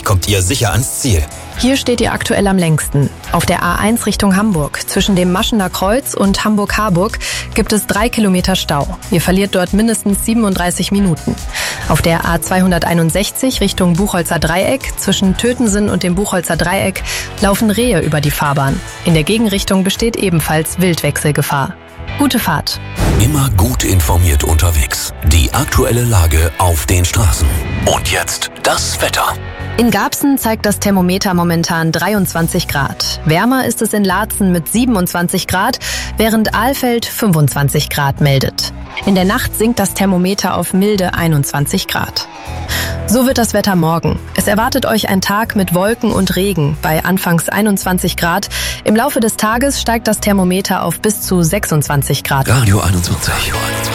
kommt ihr sicher ans Ziel. Hier steht ihr aktuell am längsten. Auf der A1 Richtung Hamburg. Zwischen dem Maschener Kreuz und Hamburg-Harburg gibt es 3 Kilometer Stau. Ihr verliert dort mindestens 37 Minuten. Auf der A261 Richtung Buchholzer Dreieck, zwischen Tötensen und dem Buchholzer Dreieck, laufen Rehe über die Fahrbahn. In der Gegenrichtung besteht ebenfalls Wildwechselgefahr. Gute Fahrt. Immer gut informiert unterwegs. Die aktuelle Lage auf den Straßen. Und jetzt das Wetter. In Garbsen zeigt das Thermometer momentan 23 Grad. Wärmer ist es in Laatzen mit 27 Grad, während Alfeld 25 Grad meldet. In der Nacht sinkt das Thermometer auf milde 21 Grad. So wird das Wetter morgen. Es erwartet euch ein Tag mit Wolken und Regen bei anfangs 21 Grad. Im Laufe des Tages steigt das Thermometer auf bis zu 26 Grad. Radio 21.